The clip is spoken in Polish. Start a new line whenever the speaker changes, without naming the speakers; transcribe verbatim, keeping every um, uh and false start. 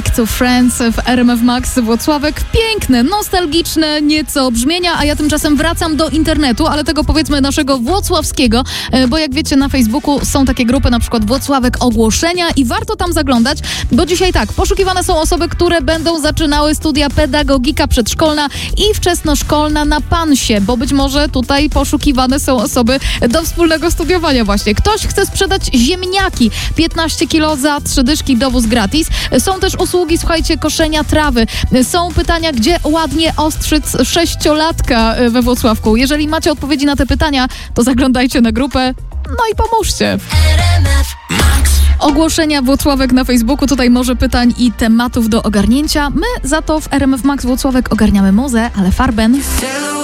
Back to Friends w R M F Max Włocławek. Piękne, nostalgiczne nieco brzmienia, a ja tymczasem wracam do internetu, ale tego powiedzmy naszego włocławskiego, bo jak wiecie, na Facebooku są takie grupy, na przykład Włocławek Ogłoszenia i warto tam zaglądać, bo dzisiaj tak, poszukiwane są osoby, które będą zaczynały studia pedagogika przedszkolna i wczesnoszkolna na PANS-ie, bo być może tutaj poszukiwane są osoby do wspólnego studiowania właśnie. Ktoś chce sprzedać ziemniaki, piętnaście kilo za trzy dyszki, dowóz gratis. Są też usługi, słuchajcie, koszenia trawy. Są pytania, gdzie ładnie ostrzyc sześciolatka we Włocławku. Jeżeli macie odpowiedzi na te pytania, to zaglądajcie na grupę, no i pomóżcie. Ogłoszenia Włocławek na Facebooku, tutaj może pytań i tematów do ogarnięcia. My za to w R M F Max Włocławek ogarniamy muzę, ale Farben.